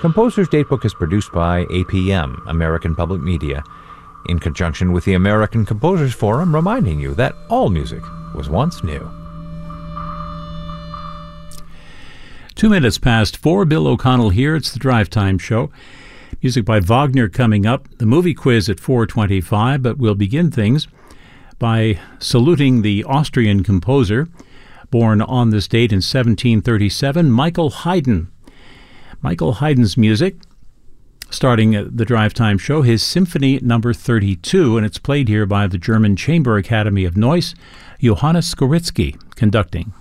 Composer's Datebook is produced by APM, American Public Media, in conjunction with the American Composers Forum, reminding you that all music was once new. 4:02, Bill O'Connell here. It's the Drive Time Show. Music by Wagner coming up. The movie quiz at 4:25, but we'll begin things by saluting the Austrian composer, born on this date in 1737, Michael Haydn. Michael Haydn's music, starting at the Drive Time Show, his Symphony Number 32, and it's played here by the German Chamber Academy of Noise, Johannes Skoritzky conducting.